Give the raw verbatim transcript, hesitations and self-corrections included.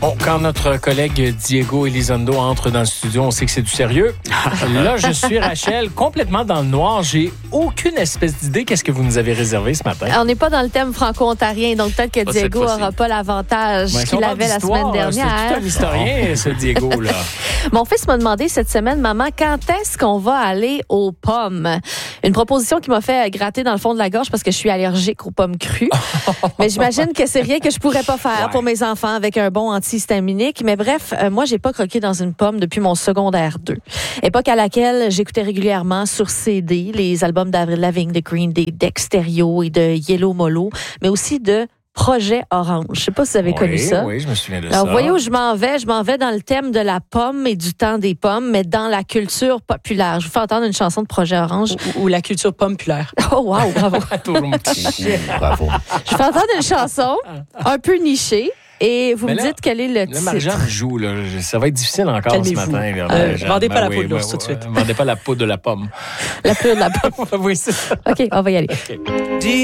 Bon, quand notre collègue Diego Elizondo entre dans le studio, on sait que c'est du sérieux. Là, je suis Rachel, complètement dans le noir. J'ai aucune espèce d'idée qu'est-ce que vous nous avez réservé ce matin. On n'est pas dans le thème franco-ontarien, donc peut-être que Pas Diego cette n'aura pas l'avantage Ouais, si on qu'il parle avait la d'histoire, semaine dernière. C'est tout un historien, ce Diego-là. Mon fils m'a demandé cette semaine, maman, quand est-ce qu'on va aller aux pommes? Une proposition qui m'a fait gratter dans le fond de la gorge parce que je suis allergique aux pommes crues. Mais j'imagine que c'est rien que je pourrais pas faire Ouais. pour mes enfants avec un bon antihistaminique. Mais bref, euh, moi, j'ai pas croqué dans une pomme depuis mon secondaire deux. Époque à laquelle j'écoutais régulièrement sur C D les albums d'Avril Lavigne, de Green Day, d'Extérieur et de Yellow Molo, mais aussi de Projet Orange. Je sais pas si vous avez oui, connu ça. Oui, je me souviens de Alors, ça. vous voyez où je m'en vais? Je m'en vais dans le thème de la pomme et du temps des pommes, mais dans la culture populaire. Je vous fais entendre une chanson de Projet Orange. Ou, ou la culture pommulaire. Oh, wow, bravo. Toujours mon petit chien. Bravo. Je fais entendre une chanson un peu nichée et vous Mais me là, diêtre quel est le Là, titre. Marie-Jeanne joue, là. Ça va être difficile encore ce Calmez-vous. matin. Là, Euh, Marie-Jeanne. vendez pas Ben la oui, peau de l'ours ben tout de oui, suite. Vendez pas la peau de la pomme. La peau de la pomme. Oui, c'est ça. OK, on va y aller. OK.